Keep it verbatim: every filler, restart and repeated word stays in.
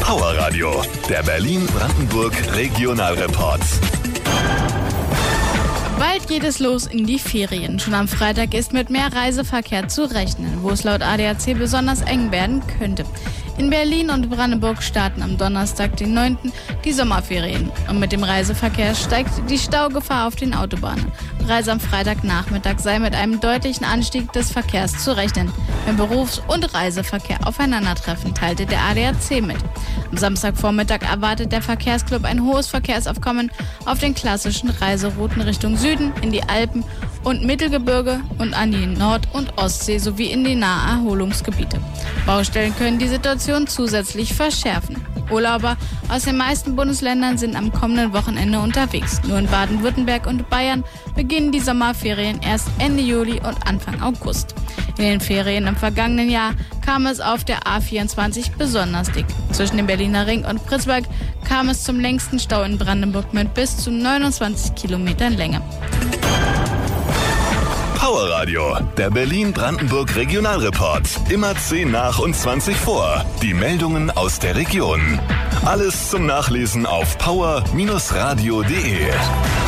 Power Radio, der Berlin-Brandenburg Regionalreport. Bald geht es los in die Ferien. Schon am Freitag ist mit mehr Reiseverkehr zu rechnen, wo es laut A D A C besonders eng werden könnte. In Berlin und Brandenburg starten am Donnerstag, den neunten die Sommerferien. Und mit dem Reiseverkehr steigt die Staugefahr auf den Autobahnen. Bereits am Freitagnachmittag sei mit einem deutlichen Anstieg des Verkehrs zu rechnen, wenn Berufs- und Reiseverkehr aufeinandertreffen, teilte der A D A C mit. Am Samstagvormittag erwartet der Verkehrsclub ein hohes Verkehrsaufkommen auf den klassischen Reiserouten Richtung Süden, in die Alpen und Mittelgebirge und an die Nord- und Ostsee sowie in die Naherholungsgebiete. Baustellen können die Situation zusätzlich verschärfen. Urlauber aus den meisten Bundesländern sind am kommenden Wochenende unterwegs. Nur in Baden-Württemberg und Bayern beginnen die Sommerferien erst Ende Juli und Anfang August. In den Ferien im vergangenen Jahr kam es auf der A vierundzwanzig besonders dick. Zwischen dem Berliner Ring und Pritzberg kam es zum längsten Stau in Brandenburg mit bis zu neunundzwanzig Kilometern Länge. Power Radio, der Berlin-Brandenburg Regionalreport. Immer zehn nach und zwanzig vor. Die Meldungen aus der Region. Alles zum Nachlesen auf power Bindestrich radio punkt de.